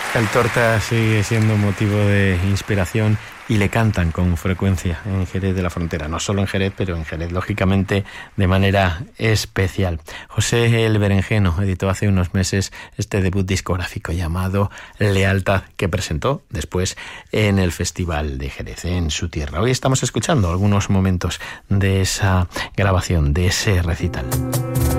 El Torta sigue siendo motivo de inspiración y le cantan con frecuencia en Jerez de la Frontera. No solo en Jerez, pero en Jerez, lógicamente, de manera especial. José El Berenjeno editó hace unos meses este debut discográfico llamado Lealtad, que presentó después en el Festival de Jerez, en su tierra. Hoy estamos escuchando algunos momentos de esa grabación, de ese recital.